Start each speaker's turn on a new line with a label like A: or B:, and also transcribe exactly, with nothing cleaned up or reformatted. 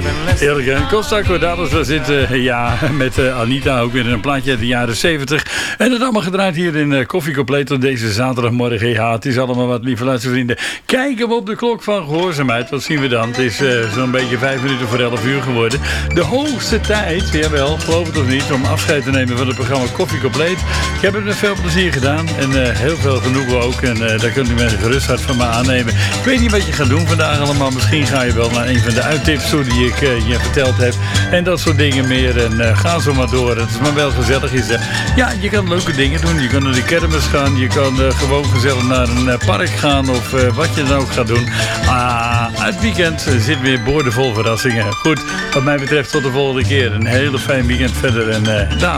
A: Eerlijk, hè? Costa Cordalis was dit, uh, ja, met uh, Anita, ook weer een plaatje uit de jaren zeventig. En dat allemaal gedraaid hier in uh, Koffie Compleet op deze zaterdagmorgen. Ja, het is allemaal wat, lieve luistervrienden. Kijken we op de klok van gehoorzaamheid. Wat zien we dan? Het is uh, zo'n beetje vijf minuten voor elf uur geworden. De hoogste tijd, jawel, geloof het of niet, om afscheid te nemen van het programma Koffie Compleet. Ik heb het met veel plezier gedaan en uh, heel veel genoegen ook. En uh, daar kunt u met een gerust hart van me aannemen. Ik weet niet wat je gaat doen vandaag allemaal. Misschien ga je wel naar een van de uittips zo die ik uh, je verteld heb. En dat soort dingen meer. En uh, ga zo maar door. Het is maar wel gezellig. Is, uh, ja, je kan leuke dingen doen. Je kan naar de kermis gaan. Je kan uh, gewoon gezellig naar een uh, park gaan. Of uh, wat je dan ook gaat doen. Ah, het weekend uh, zit weer boordevol verrassingen. Goed, wat mij betreft tot de volgende keer. Een hele fijn weekend verder. En uh, dag.